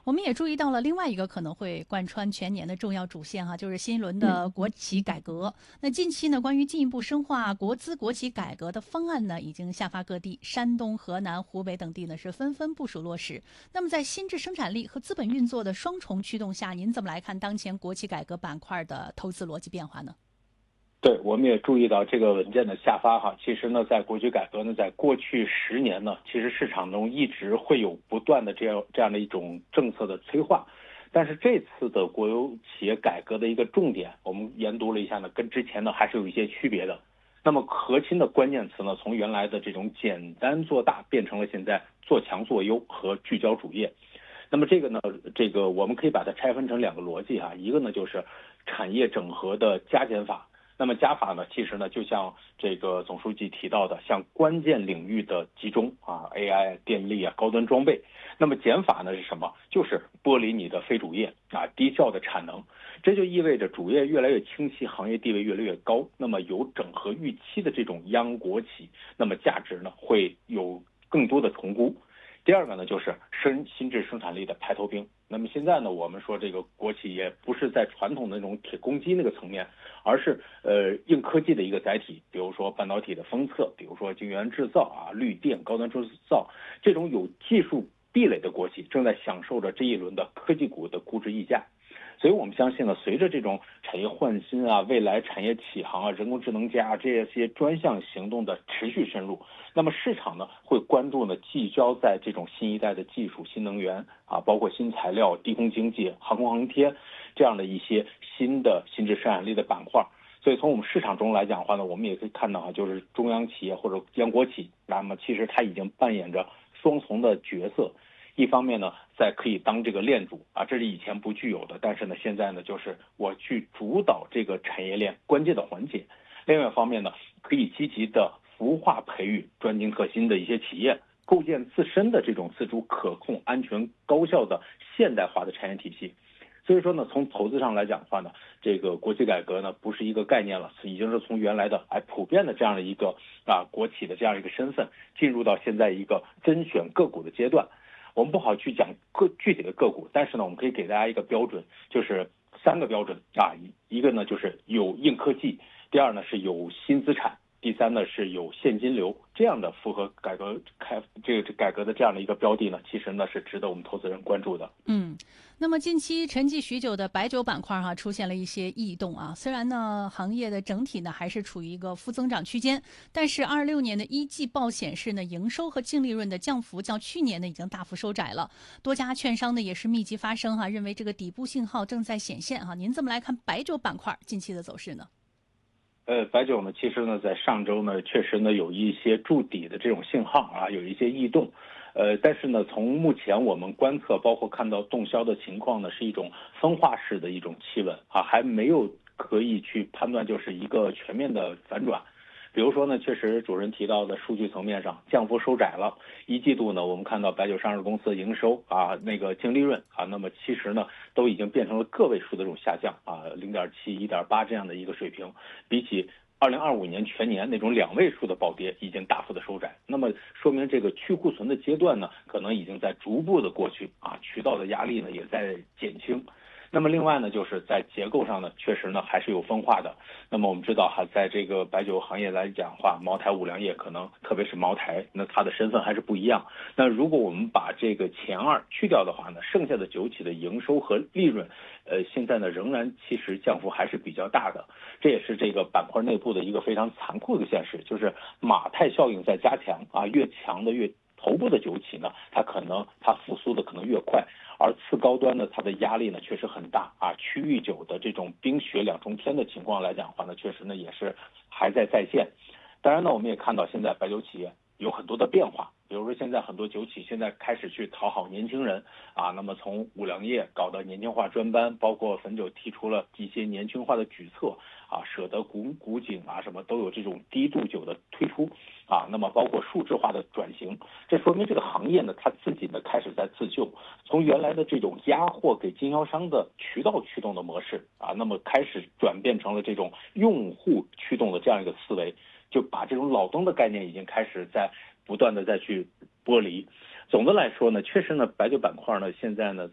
我们也注意到了另外一个可能会贯穿全年的重要主线哈，就是新一轮的国企改革。那近期呢，关于进一步深化国资国企改革的方案呢，已经下发各地，山东、河南、湖北等地呢是纷纷部署落实。那么在新质生产力和资本运作的双重驱动下，您怎么来看当前国企改革板块的投资逻辑变化呢？ 对，我们也注意到这个文件的下发哈。其实呢，在国企改革呢，在过去10年呢，其实市场中一直会有不断的这样的一种政策的催化。但是这次的国有企业改革的一个重点，我们研读了一下呢，跟之前呢还是有一些区别的。那么核心的关键词呢，从原来的这种简单做大，变成了现在做强做优和聚焦主业。那么这个呢，我们可以把它拆分成两个逻辑哈，一个呢就是产业整合的加减法。那么加法呢，其实呢就像这个总书记提到的，像关键领域的集中啊，AI、电力啊、高端装备。那么减法呢是什么？就是剥离你的非主业啊，低效的产能。这就意味着主业越来越清晰，行业地位越来越高。那么有整合预期的这种央国企，那么价值呢会有更多的重估。第二个呢，就是新质生产力的排头兵。那么现在呢，我们说这个国企也不是在传统的那种铁公鸡那个层面，而是硬科技的一个载体，比如说半导体的封测，比如说晶圆制造啊、绿电、高端制造，这种有技术壁垒的国企正在享受着这一轮的科技股的估值溢价。所以我们相信呢，随着这种产业换新啊、未来产业起航啊、人工智能加这些专项行动的持续深入，那么市场呢会关注呢聚焦在这种新一代的技术、新能源啊，包括新材料、低空经济、航空航天这样的一些新质生产力的板块。所以从我们市场中来讲的话呢，我们也可以看到啊，就是中央企业或者央国企，那么其实它已经扮演着双重的角色。一方面呢，在可以当这个链主啊，这是以前不具有的，但是呢，现在呢，就是我去主导这个产业链关键的环节。另外一方面呢，可以积极的孵化培育专精特新的一些企业，构建自身的这种自主可控、安全、高效的现代化的产业体系。所以说呢，从投资上来讲的话呢，这个国企改革呢不是一个概念了，已经是从原来的普遍的这样的一个国企的这样一个身份，进入到现在一个甄选个股的阶段。我们不好去讲具体的个股，但是呢，我们可以给大家一个标准，就是三个标准啊，一个呢就是有硬科技，第二呢是有新资产，第三呢是有现金流，这样的符合改革的这样的一个标的呢，其实呢是值得我们投资人关注的。 那么近期沉寂许久的白酒板块出现了一些异动啊。虽然呢行业的整体呢还是处于一个负增长区间，但是26年的一季报显示呢，营收和净利润的降幅较去年呢已经大幅收窄了。多家券商呢也是密集发声认为这个底部信号正在显现您怎么来看白酒板块近期的走势呢？ 白酒呢，其实呢，在上周呢，确实呢有一些筑底的这种信号啊，有一些异动，但是呢，从目前我们观测，包括看到动销的情况呢，是一种分化式的一种企稳啊，还没有可以去判断就是一个全面的反转。比如说呢，确实主任提到的数据层面上降幅收窄了，一季度呢，我们看到白酒上市公司的营收啊，那个净利润啊，那么其实呢，都已经变成了个位数的这种下降啊，0.7、1.8这样的一个水平，比起2025年全年那种2位数的暴跌已经大幅的收窄，那么说明这个去库存的阶段呢，可能已经在逐步的过去啊，渠道的压力呢也在减轻。那么另外呢，就是在结构上呢，确实呢还是有分化的。那么我们知道哈，在这个白酒行业来讲的话，茅台、五粮液可能特别是茅台，那它的身份还是不一样。那如果我们把这个前二去掉的话呢，剩下的酒企的营收和利润，现在呢仍然其实降幅还是比较大的。这也是这个板块内部的一个非常残酷的现实，就是马太效应在加强啊，越强的越头部的酒企呢，它复苏的可能越快。而次高端呢，它的压力呢确实很大啊，区域酒的这种冰雪两重天的情况来讲的话呢，确实呢也是还在再现。当然呢，我们也看到现在白酒企业有很多的变化，比如说现在很多酒企现在开始去讨好年轻人啊，那么从五粮液搞到年轻化专班，包括汾酒提出了一些年轻化的举措啊，舍得古井啊什么都有这种低度酒的推出啊，那么包括数字化的转型，这说明这个行业呢它自己呢开始在自救，从原来的这种压货给经销商的渠道驱动的模式啊，那么开始转变成了这种用户驱动的这样一个思维。就把这种老登的概念已经开始在不断的再去剥离。总的来说呢，确实呢，白酒板块呢现在呢